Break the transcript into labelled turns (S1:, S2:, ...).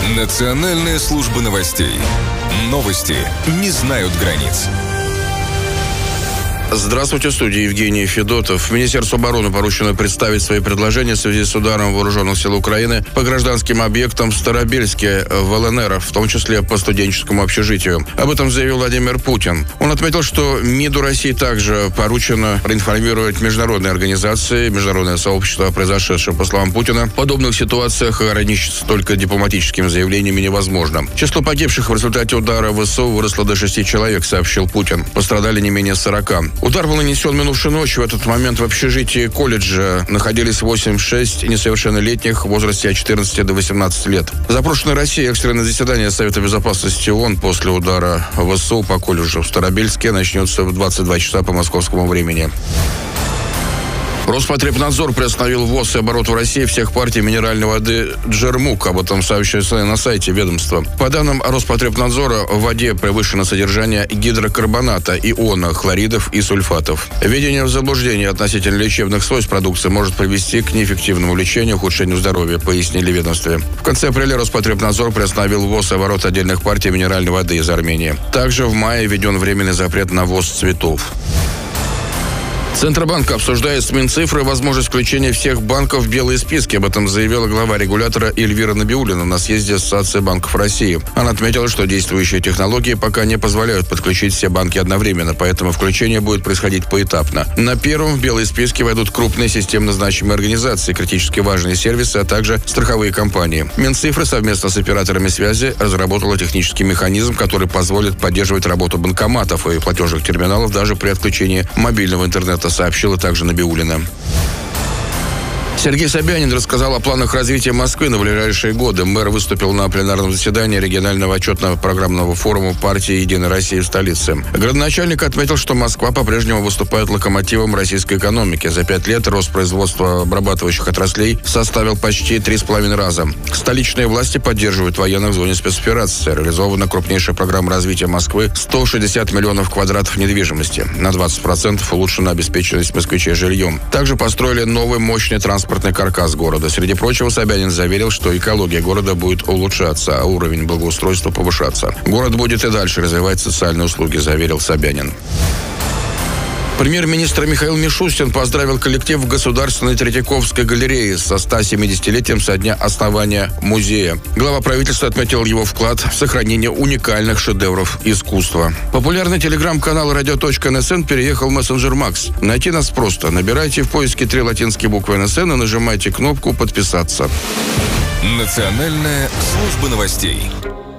S1: Национальная служба новостей. Новости не знают границ.
S2: Здравствуйте, в студии Евгений Федотов. Министерству обороны поручено представить свои предложения в связи с ударом вооруженных сил Украины по гражданским объектам в Старобельске, в ЛНР, в том числе по студенческому общежитию. Об этом заявил Владимир Путин. Он отметил, что МИДу России также поручено проинформировать международные организации, международное сообщество о произошедшем. По словам Путина, в подобных ситуациях ограничиться только дипломатическими заявлениями невозможно. Число погибших в результате удара ВСУ выросло до 6 человек, сообщил Путин. Пострадали не менее 40. Удар был нанесен минувшей ночью. В этот момент в общежитии колледжа находились 86 несовершеннолетних в возрасте от 14 до 18 лет. Запрошенное Россией экстренное заседание Совета Безопасности ООН после удара ВСУ по колледжу в Старобельске начнется в 22 часа по московскому времени. Роспотребнадзор приостановил ввоз и оборот в России всех партий минеральной воды «Джермук». Об этом сообщается на сайте ведомства. По данным Роспотребнадзора, в воде превышено содержание гидрокарбоната, иона, хлоридов и сульфатов. Введение в заблуждение относительно лечебных свойств продукции может привести к неэффективному лечению и ухудшению здоровья, пояснили в ведомстве. В конце апреля Роспотребнадзор приостановил ввоз и оборот отдельных партий минеральной воды из Армении. Также в мае введен временный запрет на ввоз цветов. Центробанк обсуждает с Минцифрой возможность включения всех банков в белые списки. Об этом заявила глава регулятора Эльвира Набиуллина на съезде Ассоциации банков России. Она отметила, что действующие технологии пока не позволяют подключить все банки одновременно, поэтому включение будет происходить поэтапно. На первом в белые списки войдут крупные системно значимые организации, критически важные сервисы, а также страховые компании. Минцифра совместно с операторами связи разработала технический механизм, который позволит поддерживать работу банкоматов и платежных терминалов даже при отключении мобильного интернета, сообщила также Набиуллина. Сергей Собянин рассказал о планах развития Москвы на ближайшие годы. Мэр выступил на пленарном заседании регионального отчетно-программного форума партии «Единая Россия» в столице. Градоначальник отметил, что Москва по-прежнему выступает локомотивом российской экономики. За 5 лет рост производства обрабатывающих отраслей составил почти 3,5 раза. Столичные власти поддерживают военных в зоне спецоперации. Реализована крупнейшая программа развития Москвы – 160 миллионов квадратов недвижимости. На 20% улучшена обеспеченность москвичей жильем. Также построили новый мощный транспортный каркас города. Среди прочего, Собянин заверил, что экология города будет улучшаться, а уровень благоустройства повышаться. Город будет и дальше развивать социальные услуги, заверил Собянин. Премьер-министр Михаил Мишустин поздравил коллектив Государственной Третьяковской галереи со 170-летием со дня основания музея. Глава правительства отметил его вклад в сохранение уникальных шедевров искусства. Популярный телеграм-канал «Радио.НСН» переехал в мессенджер Макс. Найти нас просто. Набирайте в поиске 3 латинские буквы НСН и нажимайте кнопку «Подписаться».
S1: Национальная служба новостей.